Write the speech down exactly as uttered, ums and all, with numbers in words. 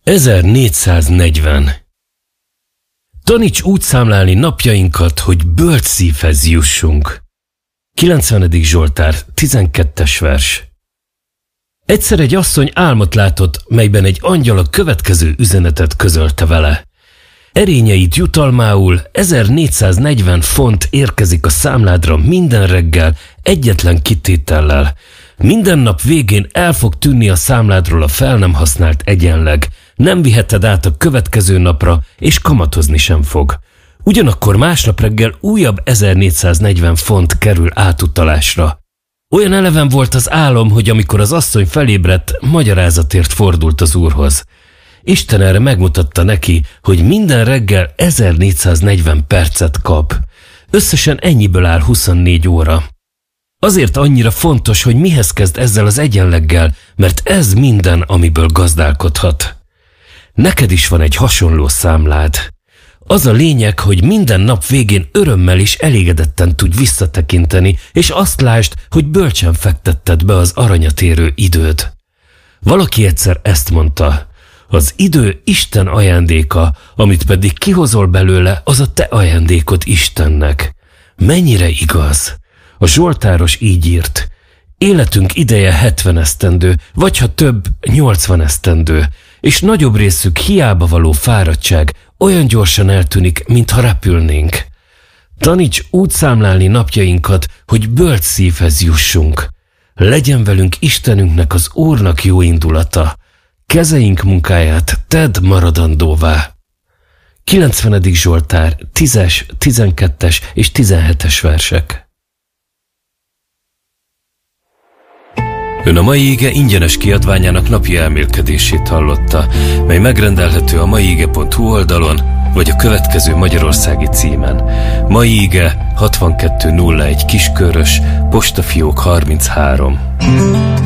ezernégyszáznegyven. Taníts úgy számlálni napjainkat, hogy bölcs szívhez jussunk. kilencvenedik Zsoltár, tizenkettes vers. Egyszer egy asszony álmot látott, melyben egy angyal a következő üzenetet közölte vele. Erényeit jutalmául ezernégyszáznegyven font érkezik a számládra minden reggel egyetlen kitétellel. Minden nap végén el fog tűnni a számládról a fel nem használt egyenleg. Nem viheted át a következő napra, és kamatozni sem fog. Ugyanakkor másnap reggel újabb ezernégyszáznegyven font kerül átutalásra. Olyan eleven volt az álom, hogy amikor az asszony felébredt, magyarázatért fordult az úrhoz. Isten erre megmutatta neki, hogy minden reggel ezernégyszáznegyven percet kap. Összesen ennyiből áll huszonnégy óra. Azért annyira fontos, hogy mihez kezd ezzel az egyenleggel, mert ez minden, amiből gazdálkodhat. Neked is van egy hasonló számlád. Az a lényeg, hogy minden nap végén örömmel és elégedetten tudj visszatekinteni, és azt lásd, hogy bölcsen fektetted be az aranyat érő időd. Valaki egyszer ezt mondta: az idő Isten ajándéka, amit pedig kihozol belőle, az a te ajándékod Istennek. Mennyire igaz? A zsoltáros így írt: életünk ideje hetven esztendő, vagy ha több, nyolcvan esztendő, és nagyobb részük hiába való fáradtság olyan gyorsan eltűnik, mintha repülnénk. Taníts úgy számlálni napjainkat, hogy bölcs szívhez jussunk. Legyen velünk Istenünknek, az Úrnak jó indulata. Kezeink munkáját tedd maradandóvá. kilencvenedik Zsoltár, tízes, tizenkettes és tizenhetes versek. Ön a Mai Ige ingyenes kiadványának napi elmélkedését hallotta, mely megrendelhető a maiige pont hu oldalon, vagy a következő magyarországi címen. Mai Ige, hatvankettő nulla egy Kiskörös, postafiók harminchárom.